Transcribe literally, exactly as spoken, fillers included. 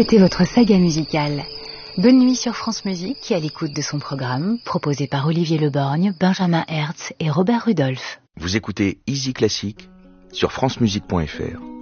C'était votre saga musicale. Bonne nuit sur France Musique, à l'écoute de son programme, proposé par Olivier Leborgne, Benjamin Hertz et Robert Rudolph. Vous écoutez Easy Classique sur francemusique point f r.